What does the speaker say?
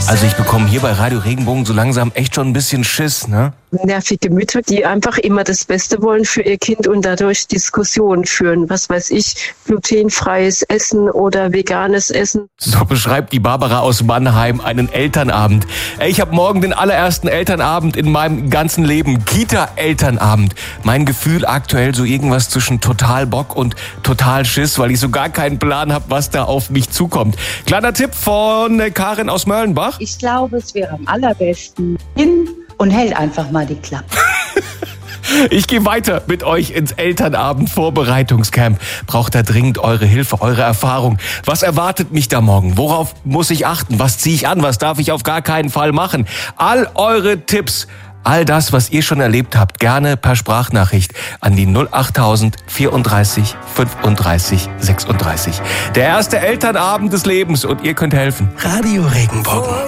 Also ich bekomme hier bei Radio Regenbogen so langsam echt schon ein bisschen Schiss, ne? Nervige Mütter, die einfach immer das Beste wollen für ihr Kind und dadurch Diskussionen führen. Was weiß ich, glutenfreies Essen oder veganes Essen. So beschreibt die Barbara aus Mannheim einen Elternabend. Ich habe morgen den allerersten Elternabend in meinem ganzen Leben. Kita-Elternabend. Mein Gefühl aktuell so irgendwas zwischen total Bock und total Schiss, weil ich so gar keinen Plan habe, was da auf mich zukommt. Kleiner Tipp von Karin aus Möllenbach. Ich glaube, es wäre am allerbesten hin und hält einfach mal die Klappe. Ich gehe weiter mit euch ins Elternabend-Vorbereitungscamp. Braucht da dringend eure Hilfe, eure Erfahrung. Was erwartet mich da morgen? Worauf muss ich achten? Was ziehe ich an? Was darf ich auf gar keinen Fall machen? All eure Tipps, all das, was ihr schon erlebt habt, gerne per Sprachnachricht an die 08000 34 35 36. Der erste Elternabend des Lebens und ihr könnt helfen. Radio Regenbogen.